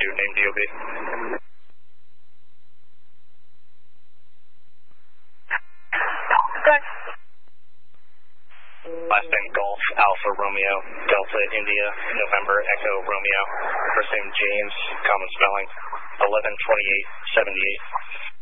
name DOB. Good. Last name Golf Alpha Romeo Delta India November Echo Romeo. First name James, common spelling, 112878.